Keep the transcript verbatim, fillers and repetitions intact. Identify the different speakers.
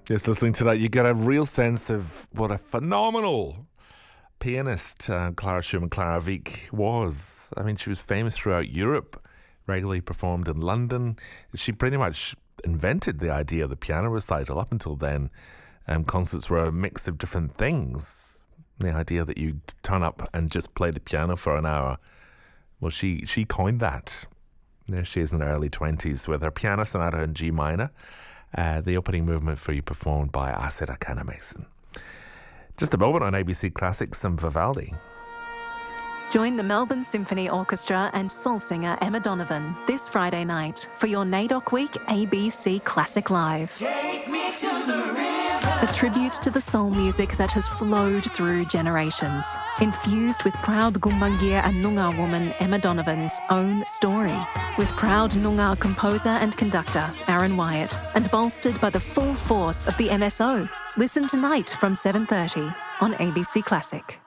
Speaker 1: Just listening to that, you get a real sense of what a phenomenal pianist uh, Clara Schumann, Clara Wieck, was. I mean, she was famous throughout Europe, regularly performed in London. She pretty much invented the idea of the piano recital. Up until then, um, concerts were a mix of different things. The idea that you turn up and just play the piano for an hour. Well, she, she coined that. There she is in her early twenties with her piano sonata in G minor. Uh, the opening movement for you performed by Asira Kanamason. Just a moment on A B C Classics, some Vivaldi.
Speaker 2: Join the Melbourne Symphony Orchestra and soul singer Emma Donovan this Friday night for your NAIDOC Week A B C Classic Live.
Speaker 3: Take me to the river.
Speaker 2: A tribute to the soul music that has flowed through generations, infused with proud Gumbaynggirr and Noongar woman Emma Donovan's own story, with proud Noongar composer and conductor Aaron Wyatt, and bolstered by the full force of the M S O. Listen tonight from seven thirty on A B C Classic.